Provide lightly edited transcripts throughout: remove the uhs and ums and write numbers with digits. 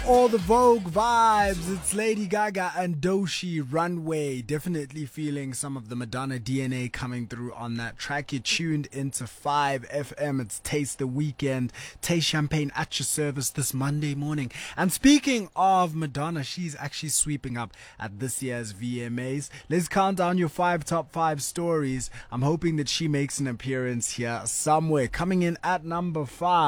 All the Vogue vibes. It's Lady Gaga and Doechii Runway. Definitely feeling some of the Madonna DNA coming through on that track. You tuned into 5FM. It's Taste the Weekend. Taste champagne at your service this Monday morning. And speaking of Madonna, she's actually sweeping up at this year's VMAs. Let's count down your top five stories. I'm hoping that she makes an appearance here somewhere. Coming in at number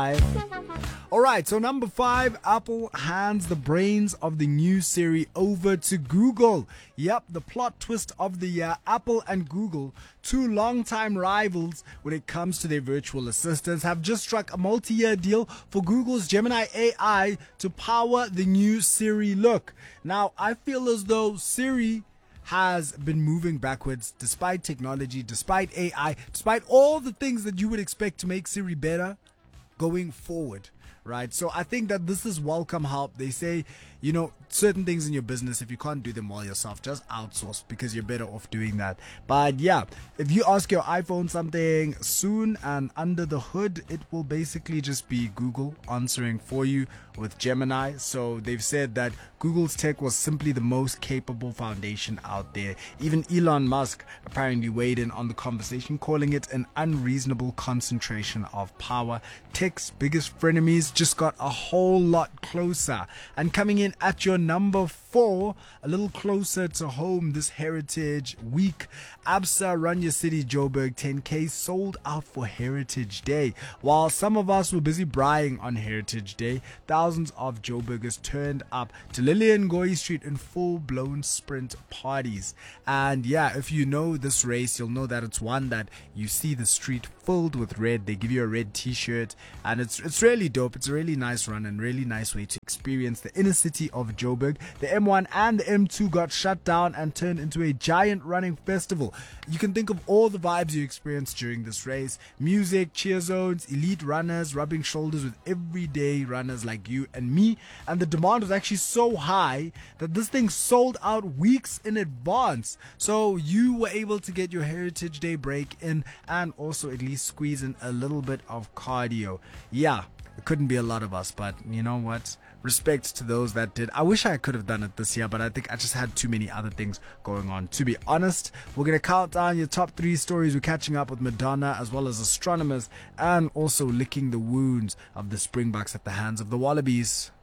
5. Alright, so number 5, Apple hands the brains of the new Siri over to Google. Yep, the plot twist of the year. Apple and Google, two longtime rivals when it comes to their virtual assistants, have just struck a multi-year deal for Google's Gemini AI to power the new Siri look. Now, I feel as though Siri has been moving backwards despite technology, despite AI, despite all the things that you would expect to make Siri better going forward. Right, so I think that this is welcome help. They say, certain things in your business, if you can't do them well yourself, just outsource because you're better off doing that. But yeah, if you ask your iPhone something soon and under the hood, it will basically just be Google answering for you with Gemini. So they've said that Google's tech was simply the most capable foundation out there. Even Elon Musk apparently weighed in on the conversation, calling it an unreasonable concentration of power. Tech's biggest frenemies just got a whole lot closer. And coming in at your number 4, a little closer to home this Heritage Week, Absa Run Your City Joburg 10K sold out for Heritage Day. While some of us were busy braaiing on Heritage Day, thousands of Joburgers turned up to Lillian Ngoyi Street in full-blown sprint parties. And yeah, if you know this race, you'll know that it's one that you see the street filled with red. They give you a red t-shirt and it's really dope. It's a really nice run and really nice way to experience the inner city of Joburg. The M1 and the M2 got shut down and turned into a giant running festival. You can think of all the vibes you experienced during this race. Music, cheer zones, elite runners rubbing shoulders with everyday runners like you and me. And the demand was actually so high that this thing sold out weeks in advance. So you were able to get your Heritage Day break in and also at least squeeze in a little bit of cardio. Yeah, it couldn't be a lot of us, but you know what? Respect to those that did. I wish I could have done it this year, but I think I just had too many other things going on. To be honest, we're going to count down your top 3 stories. We're catching up with Madonna as well as astronomers and also licking the wounds of the Springboks at the hands of the Wallabies.